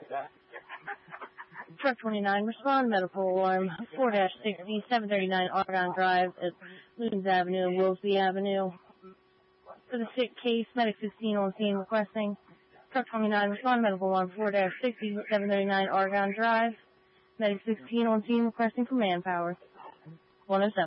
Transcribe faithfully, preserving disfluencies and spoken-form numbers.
Truck twenty-nine, respond medical alarm, four sixty, seven thirty-nine Argonne Drive at Loons Avenue and Willsby Avenue. For the sick case, medic fifteen on scene requesting. Truck twenty-nine, respond medical alarm, four sixty, seven thirty-nine Argonne Drive. Medic sixteen on scene requesting for manpower. one oh seven.